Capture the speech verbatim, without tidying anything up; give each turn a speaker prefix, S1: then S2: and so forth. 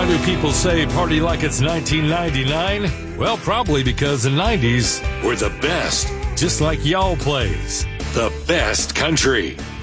S1: Why do people say party like it's nineteen ninety-nine? Well, probably because the nineties were the best, just like y'all plays. The best country.